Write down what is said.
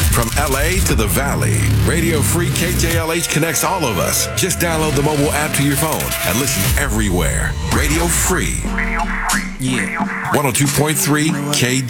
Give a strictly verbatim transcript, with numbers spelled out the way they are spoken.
From L A to the Valley, Radio Free K J L H connects all of us. Just download the mobile app to your phone and listen everywhere. Radio Free. Yeah. one oh two point three K J.